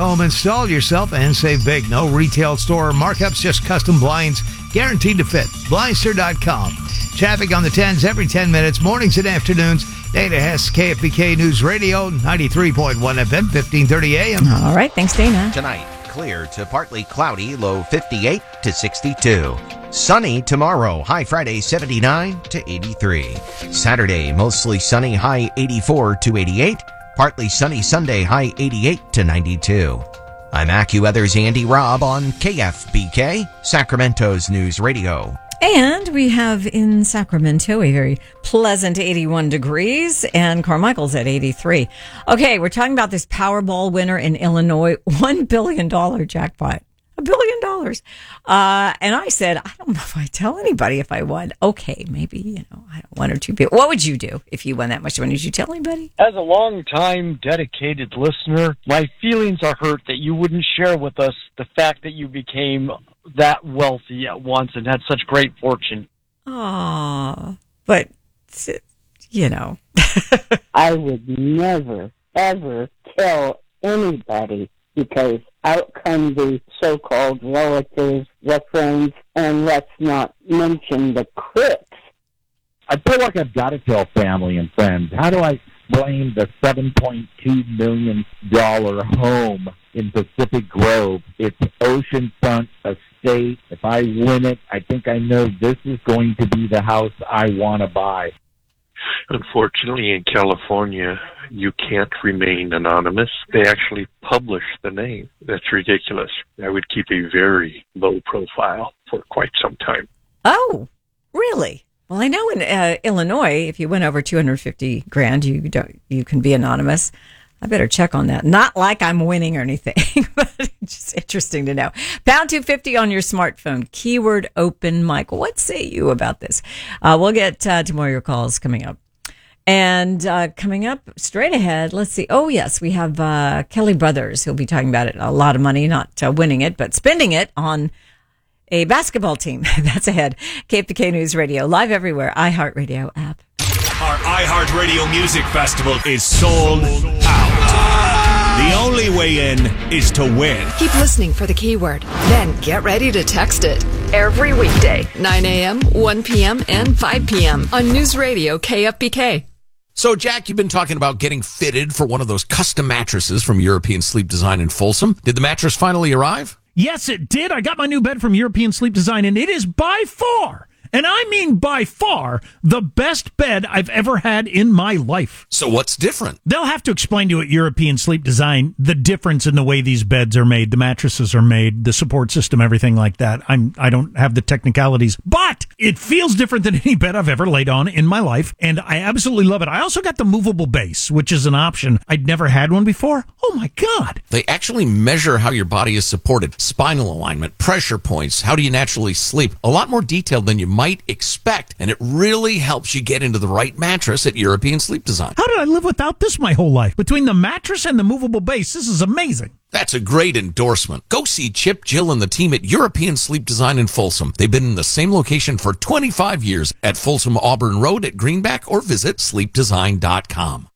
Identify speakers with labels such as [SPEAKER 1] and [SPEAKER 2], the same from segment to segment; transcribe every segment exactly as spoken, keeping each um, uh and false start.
[SPEAKER 1] home installed yourself and save big. No retail store markups, just custom blinds guaranteed to fit. Blindster dot com. Traffic on the tens every ten minutes, mornings and afternoons. Dana Hess, K F B K News Radio, ninety-three point one F M, fifteen thirty A M.
[SPEAKER 2] All right, thanks, Dana.
[SPEAKER 3] Tonight, clear to partly cloudy, low fifty-eight to sixty-two. Sunny tomorrow, high Friday seventy-nine to eighty-three. Saturday, mostly sunny, high eighty-four to eighty-eight. Partly sunny Sunday, high eighty-eight to ninety-two. I'm AccuWeather's Andy Robb on K F B K, Sacramento's News Radio.
[SPEAKER 2] And we have in Sacramento a very pleasant eighty-one degrees, and Carmichael's at eighty-three. Okay, we're talking about this Powerball winner in Illinois, one billion dollars jackpot. A billion dollars. Uh, and I said, I don't know if I tell anybody if I won. Okay, maybe, you know, I don't one or two people. What would you do if you won that much money? Did you tell anybody?
[SPEAKER 4] As a long-time dedicated listener, my feelings are hurt that you wouldn't share with us the fact that you became that wealthy at once and had such great fortune.
[SPEAKER 2] Aw, but, you know.
[SPEAKER 5] I would never, ever tell anybody, because out come the so-called relatives, the friends, and let's not mention the critics.
[SPEAKER 6] I feel like I've got to tell family and friends. How do I blame the seven point two million dollars home in Pacific Grove? It's oceanfront estate. If I win it, I think I know this is going to be the house I want to buy.
[SPEAKER 7] Unfortunately, in California, you can't remain anonymous. They actually publish the name. That's ridiculous. I would keep a very low profile for quite some time.
[SPEAKER 2] Oh, really? Well, I know in uh, Illinois, if you win over two hundred fifty grand, you don't, you can be anonymous. I better check on that. Not like I'm winning or anything, but it's just interesting to know. Pound two fifty on your smartphone. Keyword open mic. What say you about this? Uh, we'll get uh, to more of your calls coming up. And uh, coming up straight ahead, let's see. Oh, yes, we have uh, Kelly Brothers. He'll be talking about it. A lot of money, not uh, winning it, but spending it on a basketball team. That's ahead. K F B K News Radio, live everywhere. iHeartRadio app.
[SPEAKER 8] Our iHeartRadio Music Festival is sold out. The only way in is to win.
[SPEAKER 9] Keep listening for the keyword. Then get ready to text it. Every weekday, nine a.m., one p.m., and five p.m. on News Radio K F B K.
[SPEAKER 10] So, Jack, you've been talking about getting fitted for one of those custom mattresses from European Sleep Design in Folsom. Did the mattress finally arrive?
[SPEAKER 11] Yes, it did. I got my new bed from European Sleep Design, and it is by far, and I mean by far, the best bed I've ever had in my life.
[SPEAKER 10] So what's different?
[SPEAKER 11] They'll have to explain to you at European Sleep Design the difference in the way these beds are made, the mattresses are made, the support system, everything like that. I'm, I don't have the technicalities, but it feels different than any bed I've ever laid on in my life, and I absolutely love it. I also got the movable base, which is an option. I'd never had one before. Oh, my God.
[SPEAKER 10] They actually measure how your body is supported, spinal alignment, pressure points, how do you naturally sleep, a lot more detailed than you might expect, and it really helps you get into the right mattress at European Sleep Design.
[SPEAKER 11] How did I live without this my whole life? Between the mattress and the movable base, this is amazing.
[SPEAKER 10] That's a great endorsement. Go see Chip, Jill, and the team at European Sleep Design in Folsom. They've been in the same location for twenty-five years at Folsom Auburn Road at Greenback, or visit sleep design dot com.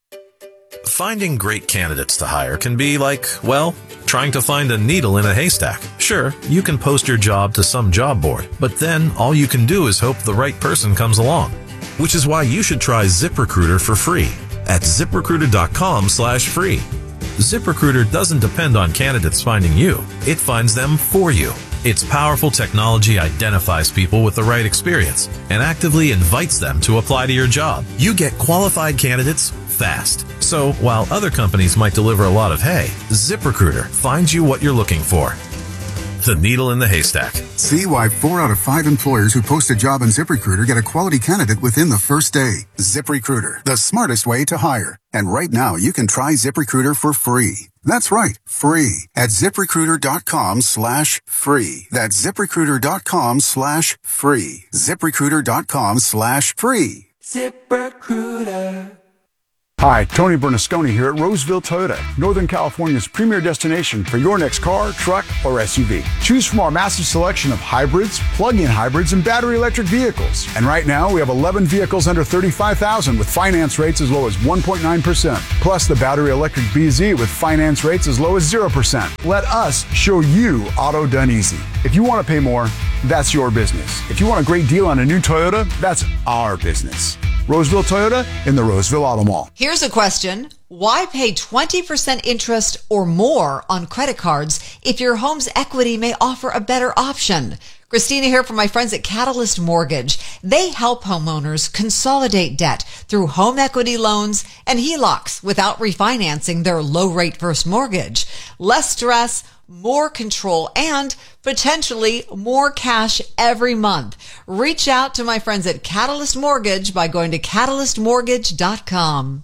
[SPEAKER 12] Finding great candidates to hire can be like, well, trying to find a needle in a haystack. Sure, you can post your job to some job board, but then all you can do is hope the right person comes along. Which is why you should try ZipRecruiter for free at ZipRecruiter.com slash free. ZipRecruiter doesn't depend on candidates finding you. It finds them for you. Its powerful technology identifies people with the right experience and actively invites them to apply to your job. You get qualified candidates fast. So while other companies might deliver a lot of hay, ZipRecruiter finds you what you're looking for. The needle in the haystack.
[SPEAKER 13] See why four out of five employers who post a job on ZipRecruiter get a quality candidate within the first day. ZipRecruiter, the smartest way to hire. And right now, you can try ZipRecruiter for free. That's right, free at ZipRecruiter.com slash free. That's ZipRecruiter.com slash free. ZipRecruiter.com slash free.
[SPEAKER 14] ZipRecruiter. Hi, Tony Bernasconi here at Roseville Toyota, Northern California's premier destination for your next car, truck, or S U V. Choose from our massive selection of hybrids, plug-in hybrids, and battery electric vehicles. And right now, we have eleven vehicles under thirty-five thousand dollars with finance rates as low as one point nine percent. Plus the battery electric B Z with finance rates as low as zero percent. Let us show you auto done easy. If you want to pay more, that's your business. If you want a great deal on a new Toyota, that's our business. Roseville Toyota in the Roseville Auto Mall.
[SPEAKER 15] Here's a question. Why pay twenty percent interest or more on credit cards if your home's equity may offer a better option? Christina here from my friends at Catalyst Mortgage. They help homeowners consolidate debt through home equity loans and H E L O Cs without refinancing their low-rate first mortgage. Less stress, more control, and potentially more cash every month. Reach out to my friends at Catalyst Mortgage by going to catalyst mortgage dot com.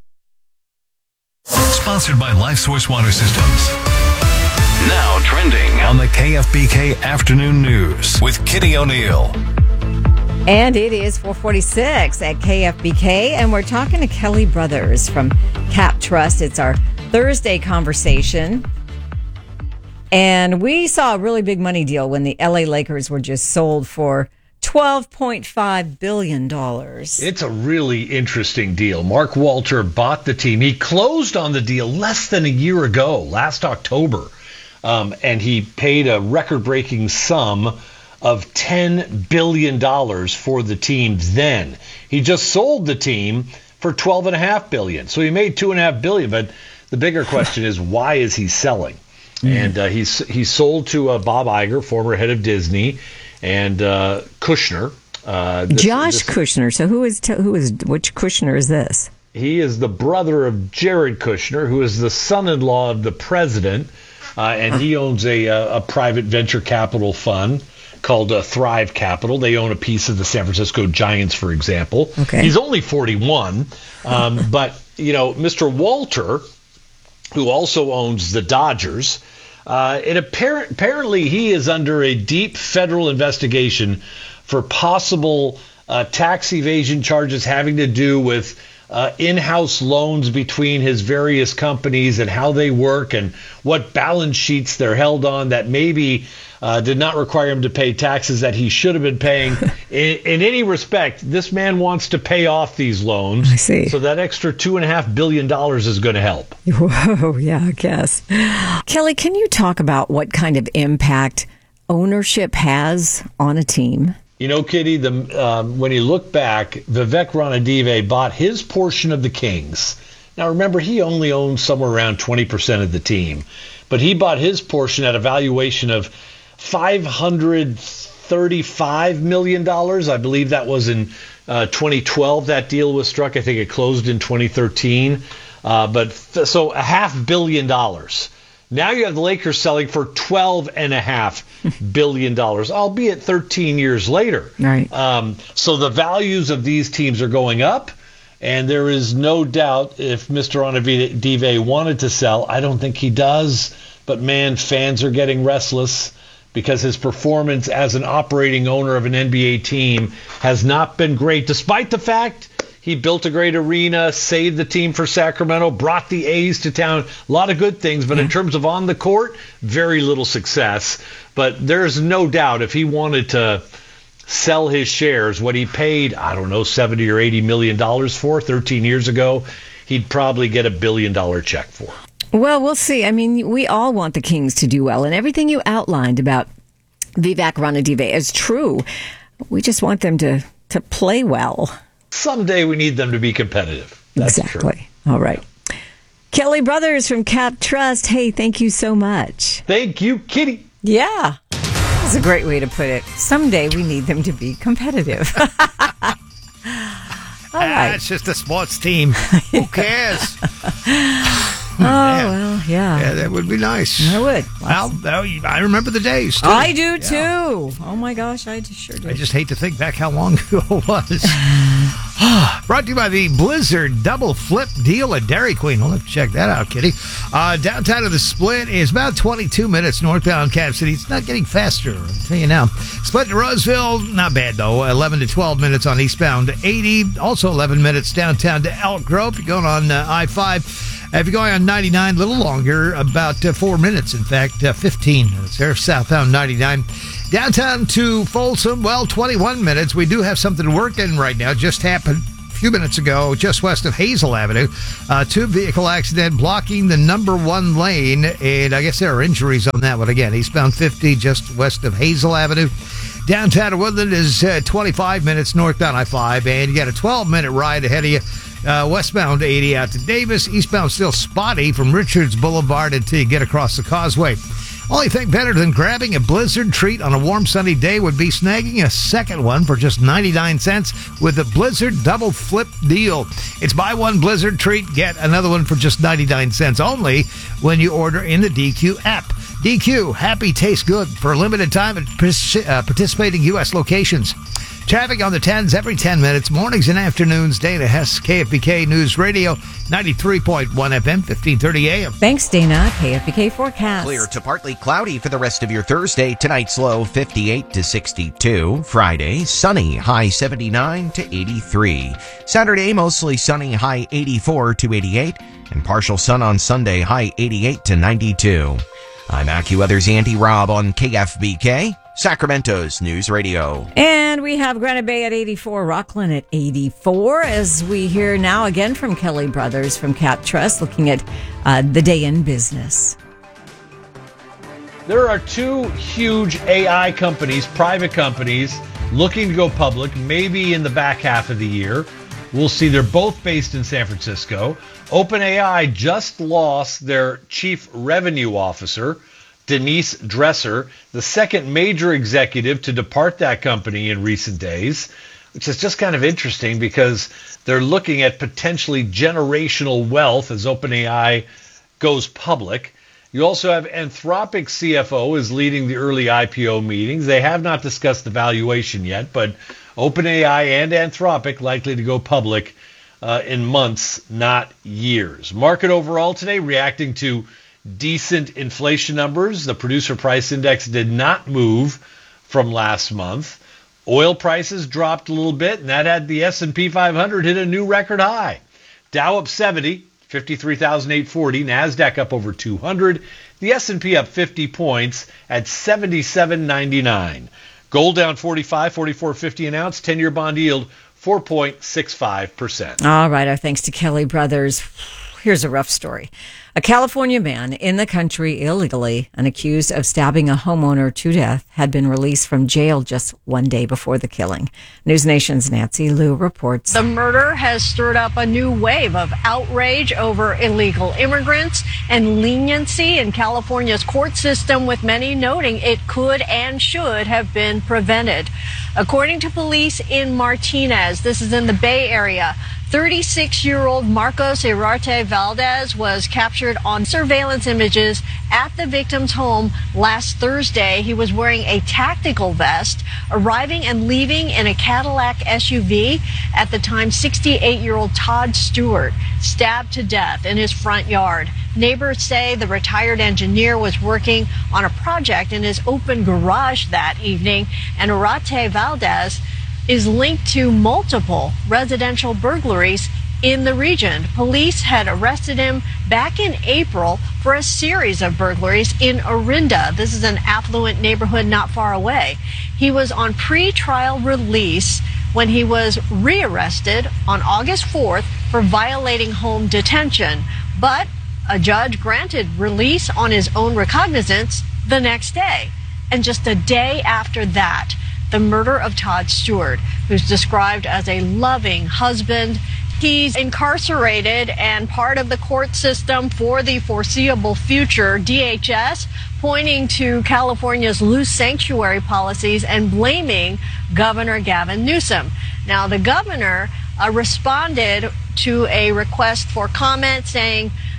[SPEAKER 16] Sponsored by LifeSource Water Systems. Now trending on the K F B K Afternoon News with Kitty O'Neill.
[SPEAKER 2] And it is four forty-six at K F B K, and we're talking to Kelly Brothers from Cap Trust. It's our Thursday conversation. And we saw a really big money deal when the L A Lakers were just sold for twelve point five billion dollars.
[SPEAKER 17] It's a really interesting deal. Mark Walter bought the team. He closed on the deal less than a year ago, last October. Um, and he paid a record-breaking sum of ten billion dollars for the team then. He just sold the team for twelve point five billion dollars. So he made two point five billion dollars. But the bigger question is, why is he selling? And uh, he's he sold to uh, Bob Iger, former head of Disney, and uh, Kushner. Uh, this,
[SPEAKER 2] Josh
[SPEAKER 17] this,
[SPEAKER 2] Kushner. So who is t- who is which Kushner is this?
[SPEAKER 17] He is the brother of Jared Kushner, who is the son-in-law of the president, uh, and he owns a, a, a private venture capital fund called uh, Thrive Capital. They own a piece of the San Francisco Giants, for example.
[SPEAKER 2] Okay.
[SPEAKER 17] He's only forty-one, um, but you know, Mister Walter, who also owns the Dodgers. Uh, it apparent, apparently he is under a deep federal investigation for possible uh, tax evasion charges having to do with uh, in-house loans between his various companies and how they work and what balance sheets they're held on that maybe uh, did not require him to pay taxes that he should have been paying. in, in any respect, this man wants to pay off these loans.
[SPEAKER 2] I see.
[SPEAKER 17] So that extra two and a half billion dollars is going to help.
[SPEAKER 2] Whoa, yeah, I guess. Kelly, can you talk about what kind of impact ownership has on a team?
[SPEAKER 17] You know, Kitty, the, um, when you look back, Vivek Ranadive bought his portion of the Kings. Now, remember, he only owns somewhere around twenty percent of the team. But he bought his portion at a valuation of five hundred thirty-five million dollars. I believe that was in uh, twenty twelve that deal was struck. I think it closed in twenty thirteen. Uh, but th- so a half billion dollars. Now you have the Lakers selling for twelve and a half billion dollars, albeit thirteen years later.
[SPEAKER 2] Right.
[SPEAKER 17] Um, so the values of these teams are going up, and there is no doubt if Mister Ranadive wanted to sell, I don't think he does. But man, fans are getting restless because his performance as an operating owner of an N B A team has not been great, despite the fact he built a great arena, saved the team for Sacramento, brought the A's to town. A lot of good things, but in terms of on the court, very little success. But there's no doubt if he wanted to sell his shares, what he paid, I don't know, seventy or eighty million dollars for thirteen years ago, he'd probably get a billion dollar check for.
[SPEAKER 2] Well, we'll see. I mean, we all want the Kings to do well, and everything you outlined about Vivek Ranadive is true. We just want them to, to play well.
[SPEAKER 17] Someday we need them to be competitive. That's
[SPEAKER 2] exactly. True. All right. Kelly Brothers from Cap Trust. Hey, thank you so much.
[SPEAKER 17] Thank you, Kitty.
[SPEAKER 2] Yeah. That's a great way to put it. Someday we need them to be competitive. All right.
[SPEAKER 1] Ah, it's just a sports team. Who cares?
[SPEAKER 2] Oh, well, yeah.
[SPEAKER 1] Yeah, that would be nice.
[SPEAKER 2] I would.
[SPEAKER 1] Well, well, I remember the days, too.
[SPEAKER 2] I do,
[SPEAKER 1] Yeah.
[SPEAKER 2] too. Oh, my gosh, I sure do.
[SPEAKER 1] I just hate to think back how long ago it was. Brought to you by the Blizzard Double Flip Deal at Dairy Queen. We'll have to check that out, Kitty. Uh, downtown of the Split is about twenty-two minutes northbound Cap City. It's not getting faster, I'll tell you now. Split to Roseville, not bad, though. eleven to twelve minutes on eastbound eighty. Also eleven minutes downtown to Elk Grove. You're going on uh, I five. If you're going on ninety-nine, a little longer, about uh, four minutes, in fact, uh, fifteen minutes there, southbound ninety-nine. Downtown to Folsom, well, twenty-one minutes. We do have something to work in right now. Just happened a few minutes ago, just west of Hazel Avenue. Uh, two vehicle accident blocking the number one lane, and I guess there are injuries on that one. Again, eastbound fifty, just west of Hazel Avenue. Downtown to Woodland is uh, twenty-five minutes northbound I five, and you got a twelve-minute ride ahead of you. Uh, westbound eighty out to Davis. Eastbound still spotty from Richards Boulevard until you get across the causeway. Only thing better than grabbing a Blizzard treat on a warm sunny day would be snagging a second one for just ninety-nine cents with the Blizzard Double Flip Deal. It's buy one Blizzard treat, get another one for just ninety-nine cents only when you order in the D Q app. D Q, happy tastes good for a limited time at uh, participating U S locations. Traffic on the tens every ten minutes, mornings and afternoons. Dana Hess, K F B K News Radio, ninety-three point one F M, fifteen thirty A M.
[SPEAKER 2] Thanks, Dana. K F B K forecast.
[SPEAKER 3] Clear to partly cloudy for the rest of your Thursday. Tonight's low fifty-eight to sixty-two. Friday, sunny, high seventy-nine to eighty-three. Saturday, mostly sunny, high eighty-four to eighty-eight. And partial sun on Sunday, high eighty-eight to ninety-two. I'm AccuWeather's Andy Robb on K F B K, Sacramento's News Radio.
[SPEAKER 2] And we have Granite Bay at eighty-four, Rockland at eighty-four, as we hear now again from Kelly Brothers from Cap Trust, looking at uh, the day in business.
[SPEAKER 17] There are two huge A I companies, private companies, looking to go public, maybe in the back half of the year. We'll see. They're both based in San Francisco. OpenAI just lost their chief revenue officer, Denise Dresser, the second major executive to depart that company in recent days, which is just kind of interesting because they're looking at potentially generational wealth as OpenAI goes public. You also have Anthropic C F O is leading the early I P O meetings. They have not discussed the valuation yet, but OpenAI and Anthropic likely to go public uh, in months, not years. Market overall today reacting to decent inflation numbers. The producer price index did not move from last month. Oil prices dropped a little bit, and that had the S and P five hundred hit a new record high. Dow up seventy, fifty-three thousand eight hundred forty. NASDAQ up over two hundred. The S and P up fifty points at seventy-seven ninety-nine. Gold down forty-five, forty-four fifty an ounce. ten-year bond yield four point six five percent.
[SPEAKER 2] All right, our thanks to Kelly Brothers. Here's a rough story. A California man in the country illegally and accused of stabbing a homeowner to death had been released from jail just one day before the killing. News Nation's Nancy Liu reports.
[SPEAKER 18] The murder has stirred up a new wave of outrage over illegal immigrants and leniency in California's court system, with many noting it could and should have been prevented. According to police in Martinez, this is in the Bay Area, thirty-six-year-old Marcos Irarte Valdez was captured on surveillance images at the victim's home last Thursday. He was wearing a tactical vest, arriving and leaving in a Cadillac S U V. At the time, sixty-eight-year-old Todd Stewart stabbed to death in his front yard. Neighbors say the retired engineer was working on a project in his open garage that evening, and Irate Valdez is linked to multiple residential burglaries in the region. Police had arrested him back in April for a series of burglaries in Orinda. This is an affluent neighborhood not far away. He was on pre-trial release when he was rearrested on August fourth for violating home detention. But a judge granted release on his own recognizance the next day. And just a day after that, the murder of Todd Stewart, who's described as a loving husband. He's incarcerated and part of the court system for the foreseeable future. D H S pointing to California's loose sanctuary policies and blaming Governor Gavin Newsom. Now, the governor uh, responded to a request for comment, saying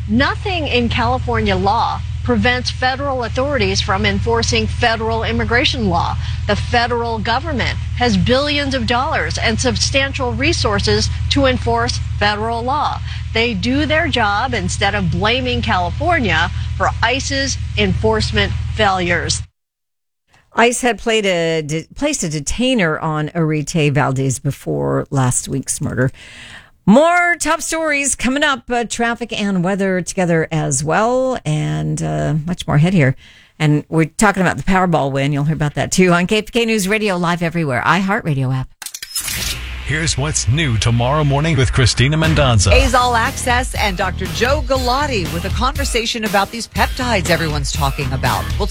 [SPEAKER 18] Nothing in California law prevents federal authorities from enforcing federal immigration law. The federal government has billions of dollars and substantial resources to enforce federal law. They do their job instead of blaming California for ICE's enforcement failures.
[SPEAKER 2] ICE had played a, de- placed a detainer on Arete Valdez before last week's murder. More top stories coming up, uh, traffic and weather together as well, and uh, much more ahead here. And we're talking about the Powerball win. You'll hear about that too on K F B K News Radio, live everywhere, iHeartRadio app.
[SPEAKER 16] Here's what's new tomorrow morning with Christina Mendonza.
[SPEAKER 15] A's All Access and Doctor Joe Galati with a conversation about these peptides everyone's talking about. We'll